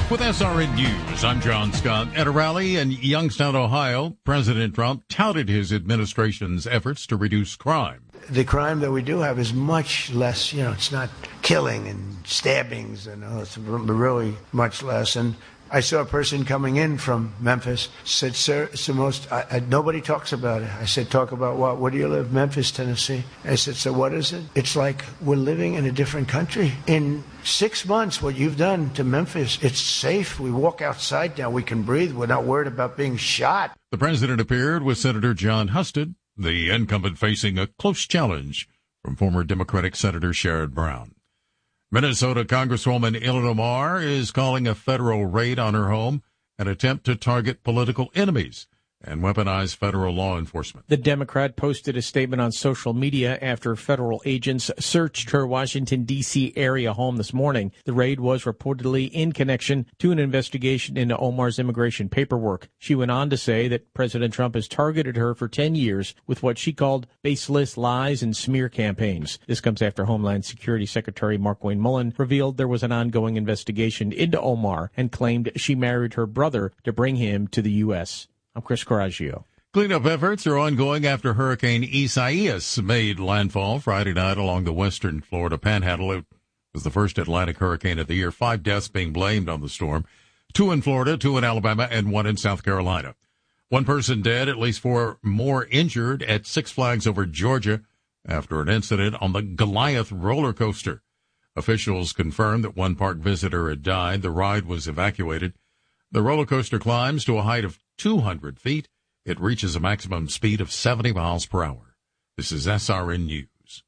With SRN News, I'm John Scott. At a rally in Youngstown, Ohio, President Trump touted his administration's efforts to reduce crime. The crime that we do have is much less, it's not killing and stabbings and it's really much less. And I saw a person coming in from Memphis, said, sir, it's the most, nobody talks about it. I said, talk about what? Where do you live? Memphis, Tennessee. I said, so what is it? It's like we're living in a different country. In 6 months, what you've done to Memphis, it's safe. We walk outside now. We can breathe. We're not worried about being shot. The president appeared with Senator John Husted, the incumbent facing a close challenge from former Democratic Senator Sherrod Brown. Minnesota Congresswoman Ilhan Omar is calling a federal raid on her home an attempt to target political enemies and weaponize federal law enforcement. The Democrat posted a statement on social media after federal agents searched her Washington, D.C. area home this morning. The raid was reportedly in connection to an investigation into Omar's immigration paperwork. She went on to say that President Trump has targeted her for 10 years with what she called baseless lies and smear campaigns. This comes after Homeland Security Secretary Markwayne Mullin revealed there was an ongoing investigation into Omar and claimed she married her brother to bring him to the U.S. I'm Chris Coraggio. Cleanup efforts are ongoing after Hurricane Isaias made landfall Friday night along the western Florida panhandle. It was the first Atlantic hurricane of the year. 5 deaths being blamed on the storm. 2 in Florida, 2 in Alabama, and 1 in South Carolina. 1 person dead, at least 4 more injured at Six Flags over Georgia after an incident on the Goliath roller coaster. Officials confirmed that 1 park visitor had died. The ride was evacuated. The roller coaster climbs to a height of 200 feet. It reaches a maximum speed of 70 miles per hour. This is SRN News.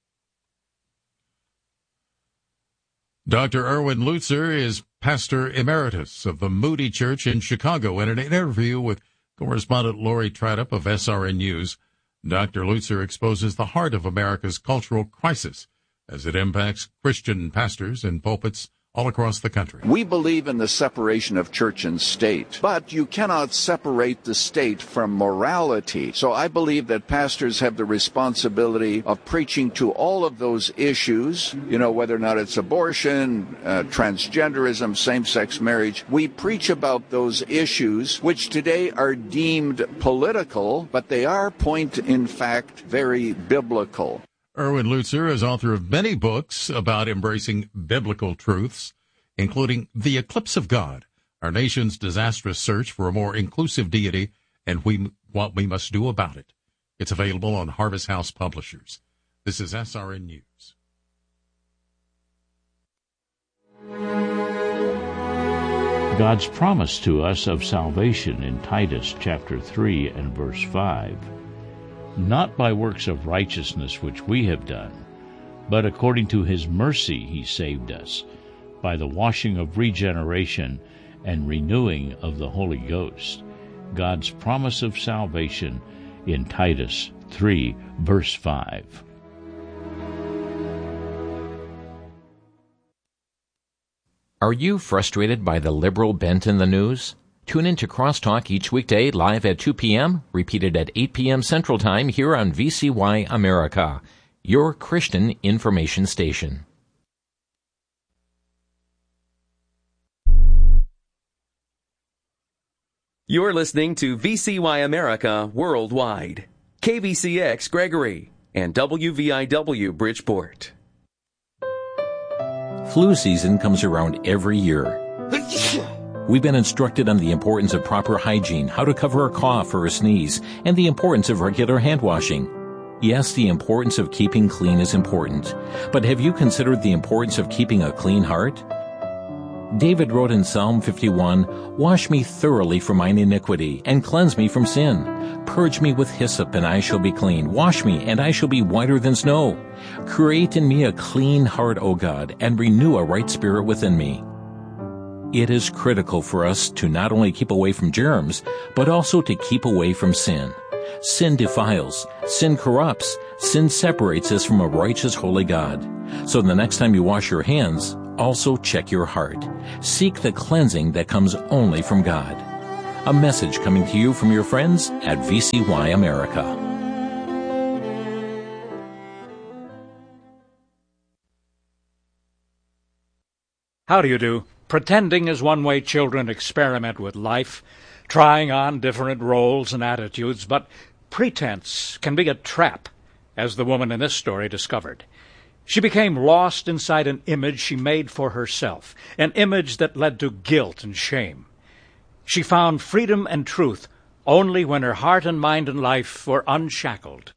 Dr. Erwin Lutzer is pastor emeritus of the Moody Church in Chicago. In an interview with correspondent Lori Tradup of SRN News, Dr. Lutzer exposes the heart of America's cultural crisis as it impacts Christian pastors and pulpits all across the country. We believe in the separation of church and state, but you cannot separate the state from morality. So I believe that pastors have the responsibility of preaching to all of those issues, whether or not it's abortion, transgenderism, same-sex marriage. We preach about those issues, which today are deemed political, but they are, in fact, very biblical. Erwin Lutzer is author of many books about embracing biblical truths, including The Eclipse of God, Our Nation's Disastrous Search for a More Inclusive Deity, and What We Must Do About It. It's available on Harvest House Publishers. This is SRN News. God's promise to us of salvation in Titus chapter 3 and verse 5. Not by works of righteousness which we have done, but according to his mercy he saved us, by the washing of regeneration and renewing of the Holy Ghost. God's promise of salvation in Titus 3, verse 5. Are you frustrated by the liberal bent in the news? Tune in to Crosstalk each weekday live at 2 p.m., repeated at 8 p.m. Central Time here on VCY America, your Christian information station. You're listening to VCY America Worldwide, KVCX Gregory, and WVIW Bridgeport. Flu season comes around every year. We've been instructed on the importance of proper hygiene, how to cover a cough or a sneeze, and the importance of regular hand washing. Yes, the importance of keeping clean is important, but have you considered the importance of keeping a clean heart? David wrote in Psalm 51, "Wash me thoroughly from mine iniquity, and cleanse me from sin. Purge me with hyssop, and I shall be clean. Wash me, and I shall be whiter than snow. Create in me a clean heart, O God, and renew a right spirit within me." It is critical for us to not only keep away from germs, but also to keep away from sin. Sin defiles, sin corrupts, sin separates us from a righteous, holy God. So the next time you wash your hands, also check your heart. Seek the cleansing that comes only from God. A message coming to you from your friends at VCY America. How do you do? Pretending is one way children experiment with life, trying on different roles and attitudes, but pretense can be a trap, as the woman in this story discovered. She became lost inside an image she made for herself, an image that led to guilt and shame. She found freedom and truth only when her heart and mind and life were unshackled.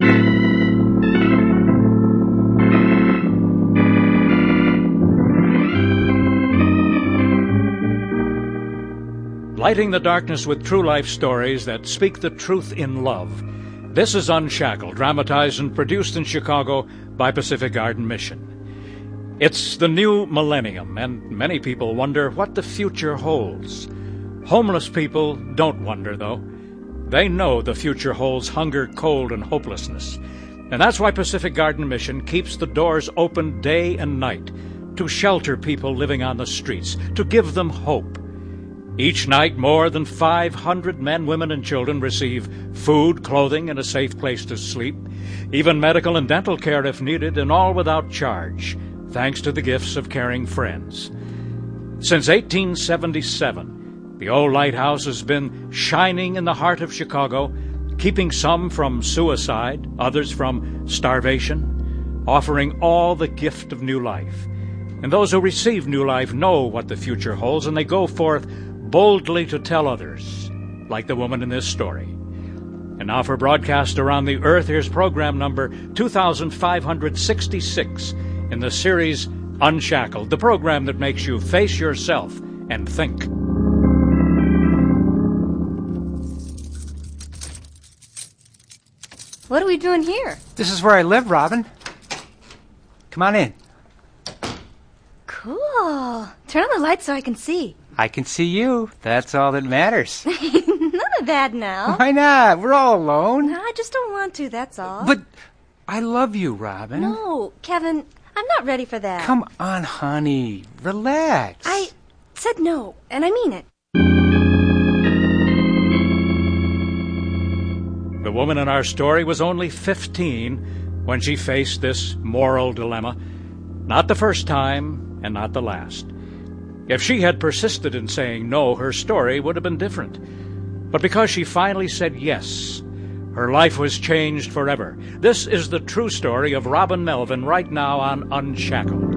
Lighting the darkness with true life stories that speak the truth in love. This is Unshackled, dramatized and produced in Chicago by Pacific Garden Mission. It's the new millennium, and many people wonder what the future holds. Homeless people don't wonder, though. They know the future holds hunger, cold, and hopelessness. And that's why Pacific Garden Mission keeps the doors open day and night to shelter people living on the streets, to give them hope. Each night, more than 500 men, women, and children receive food, clothing, and a safe place to sleep, even medical and dental care if needed, and all without charge, thanks to the gifts of caring friends. Since 1877, the old lighthouse has been shining in the heart of Chicago, keeping some from suicide, others from starvation, offering all the gift of new life. And those who receive new life know what the future holds, and they go forth boldly to tell others, like the woman in this story. And now for broadcast around the earth, here's program number 2566 in the series Unshackled, the program that makes you face yourself and think. What are we doing here? This is where I live, Robin. Come on in. Cool. Turn on the lights so I can see. I can see you. That's all that matters. None of that now. Why not? We're all alone. I just don't want to, that's all. But I love you, Robin. No, Kevin, I'm not ready for that. Come on, honey. Relax. I said no, and I mean it. The woman in our story was only 15 when she faced this moral dilemma. Not the first time, and not the last. If she had persisted in saying no, her story would have been different. But because she finally said yes, her life was changed forever. This is the true story of Robin Melvin right now on Unshackled.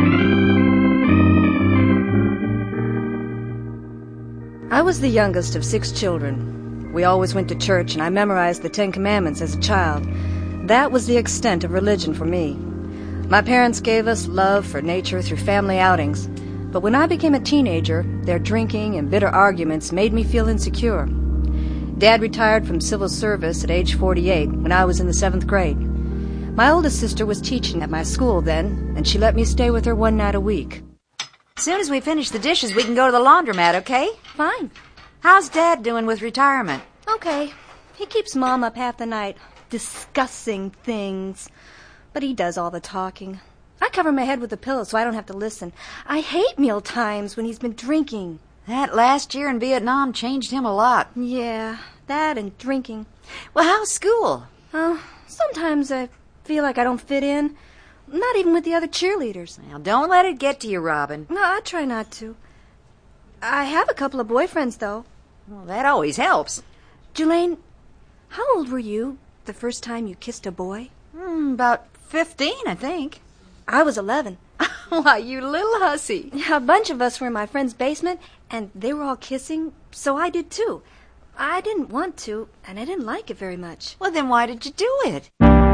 I was the youngest of 6 children. We always went to church, and I memorized the 10 Commandments as a child. That was the extent of religion for me. My parents gave us love for nature through family outings. But when I became a teenager, their drinking and bitter arguments made me feel insecure. Dad retired from civil service at age 48 when I was in the 7th grade. My oldest sister was teaching at my school then, and she let me stay with her one night a week. As soon as we finish the dishes, we can go to the laundromat, okay? Fine. How's Dad doing with retirement? Okay. He keeps Mom up half the night, discussing things. But he does all the talking. I cover my head with a pillow so I don't have to listen. I hate meal times when he's been drinking. That last year in Vietnam changed him a lot. Yeah, that and drinking. Well, how's school? Sometimes I feel like I don't fit in. Not even with the other cheerleaders. Now, don't let it get to you, Robin. No, I try not to. I have a couple of boyfriends, though. Well, that always helps. Julaine, how old were you the first time you kissed a boy? About 15, I think. I was 11. Why, you little hussy. A bunch of us were in my friend's basement, and they were all kissing, so I did too. I didn't want to, and I didn't like it very much. Well, then why did you do it?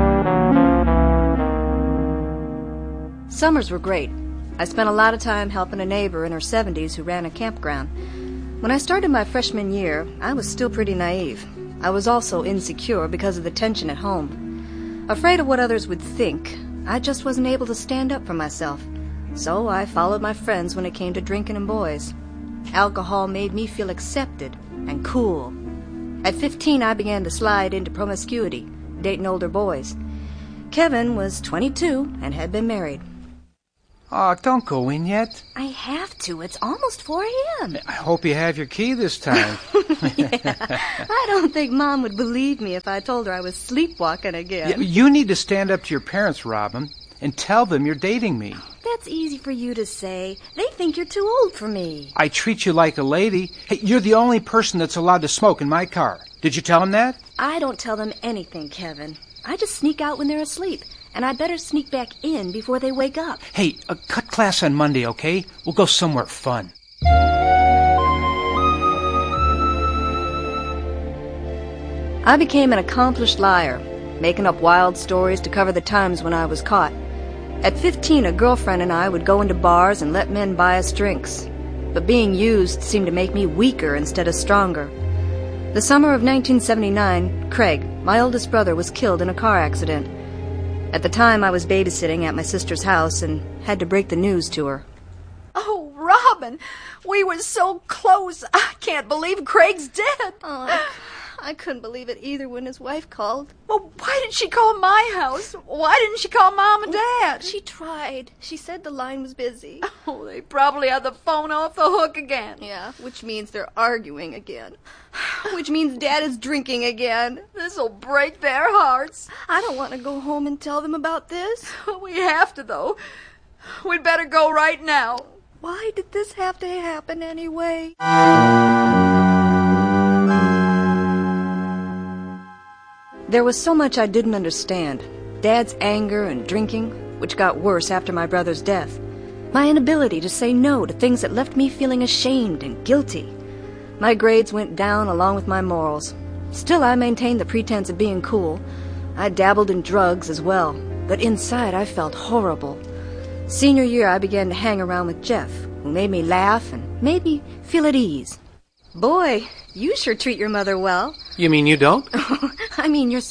Summers were great. I spent a lot of time helping a neighbor in her 70s who ran a campground. When I started my freshman year, I was still pretty naive. I was also insecure because of the tension at home. Afraid of what others would think, I just wasn't able to stand up for myself. So I followed my friends when it came to drinking and boys. Alcohol made me feel accepted and cool. At 15, I began to slide into promiscuity, dating older boys. Kevin was 22 and had been married. Oh, don't go in yet. I have to. It's almost 4 a.m. I hope you have your key this time. Yeah, I don't think Mom would believe me if I told her I was sleepwalking again. You need to stand up to your parents, Robin, and tell them you're dating me. that's easy for you to say. They think you're too old for me. I treat you like a lady. Hey, you're the only person that's allowed to smoke in my car. Did you tell him that? I don't tell them anything, Kevin. I just sneak out when they're asleep, and I better sneak back in before they wake up. Hey, cut class on Monday, okay? We'll go somewhere fun. I became an accomplished liar, making up wild stories to cover the times when I was caught. At 15, a girlfriend and I would go into bars and let men buy us drinks. But being used seemed to make me weaker instead of stronger. The summer of 1979, Craig, my oldest brother, was killed in a car accident. At the time, I was babysitting at my sister's house and had to break the news to her. Oh, Robin, we were so close. I can't believe Craig's dead. Oh, I couldn't believe it either when his wife called. Well, why did she call my house? Why didn't she call Mom and Dad? She tried. She said the line was busy. Oh, they probably had the phone off the hook again. Yeah, which means they're arguing again. Which means Dad is drinking again. This'll break their hearts. I don't want to go home and tell them about this. We have to, though. We'd better go right now. Why did this have to happen anyway? There was so much I didn't understand. Dad's anger and drinking, which got worse after my brother's death. My inability to say no to things that left me feeling ashamed and guilty. My grades went down along with my morals. Still, I maintained the pretense of being cool. I dabbled in drugs as well, but inside I felt horrible. Senior year, I began to hang around with Jeff, who made me laugh and made me feel at ease. Boy, you sure treat your mother well. You mean you don't? I mean, you're